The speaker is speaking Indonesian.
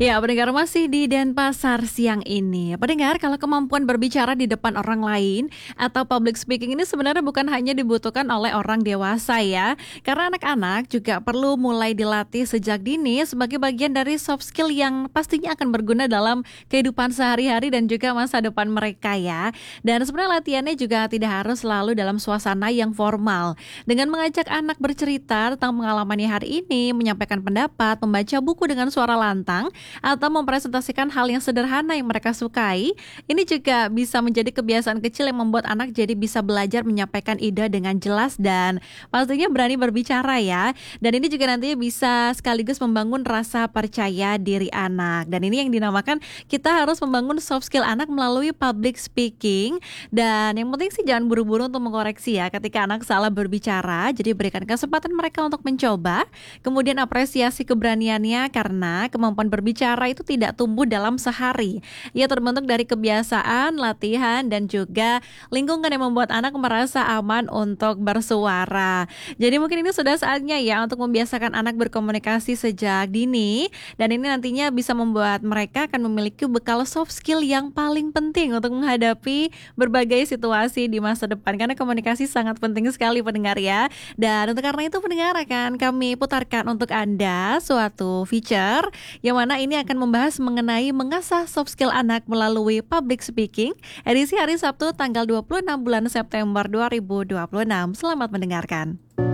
Ya, pendengar masih di Denpasar siang ini. Pendengar, kalau kemampuan berbicara di depan orang lain atau public speaking ini sebenarnya bukan hanya dibutuhkan oleh orang dewasa ya. Karena anak-anak juga perlu mulai dilatih sejak dini sebagai bagian dari soft skill yang pastinya akan berguna dalam kehidupan sehari-hari dan juga masa depan mereka ya. Dan sebenarnya latihannya juga tidak harus selalu dalam suasana yang formal. Dengan mengajak anak bercerita tentang pengalamannya hari ini, menyampaikan pendapat, membaca buku dengan suara lantang, atau mempresentasikan hal yang sederhana yang mereka sukai, ini juga bisa menjadi kebiasaan kecil yang membuat anak jadi bisa belajar menyampaikan ide dengan jelas dan pastinya berani berbicara ya. Dan ini juga nantinya bisa sekaligus membangun rasa percaya diri anak. Dan ini yang dinamakan kita harus membangun soft skill anak melalui public speaking. Dan yang penting sih jangan buru-buru untuk mengkoreksi ya ketika anak salah berbicara. Jadi berikan kesempatan mereka untuk mencoba, kemudian apresiasi keberaniannya karena kemampuan berbicara itu tidak tumbuh dalam sehari. Ia terbentuk dari kebiasaan, latihan, dan juga lingkungan yang membuat anak merasa aman untuk bersuara. Jadi mungkin ini sudah saatnya ya untuk membiasakan anak berkomunikasi sejak dini. Dan ini nantinya bisa membuat mereka akan memiliki bekal soft skill yang paling penting untuk menghadapi berbagai situasi di masa depan. Karena komunikasi sangat penting sekali pendengar ya. Dan untuk karena itu pendengar akan kami putarkan untuk Anda suatu feature yang mana ini akan membahas mengenai mengasah soft skill anak melalui public speaking edisi hari Sabtu tanggal 26 bulan September 2026. Selamat mendengarkan.